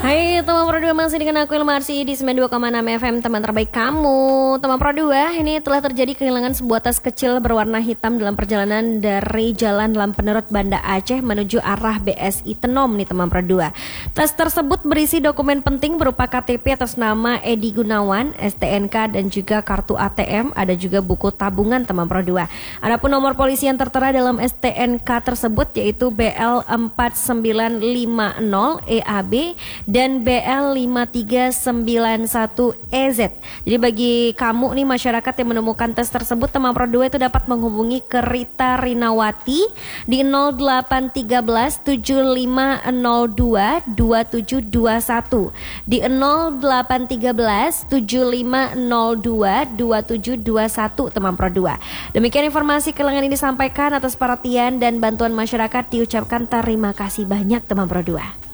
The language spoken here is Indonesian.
Hai teman Pro 2, masih dengan aku Ilma Arsy di 92,6 FM, teman terbaik kamu. Teman Pro 2, ini telah terjadi kehilangan sebuah tas kecil berwarna hitam dalam perjalanan dari Jalan Lampenerut Banda Aceh menuju arah BSI Tenom nih teman Pro 2. Tas tersebut berisi dokumen penting berupa KTP atas nama Edi Gunawan, STNK dan juga kartu ATM, ada juga buku tabungan teman Pro 2. Adapun nomor polisi yang tertera dalam STNK tersebut yaitu BL4950 EAB dan BL5391EZ. Jadi bagi kamu nih masyarakat yang menemukan tes tersebut, teman Pro 2 itu dapat menghubungi ke Rita Rinawati di 0813 7502 2721 di 0813 7502 2721 teman Pro 2. Demikian informasi kehilangan ini disampaikan. Atas perhatian dan bantuan masyarakat diucapkan terima kasih banyak teman Pro 2.